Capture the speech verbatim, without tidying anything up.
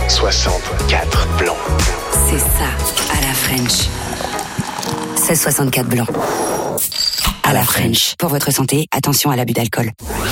soixante-quatre blancs. C'est ça, à la French. C'est soixante-quatre blancs. À la French. Pour votre santé, attention à l'abus d'alcool.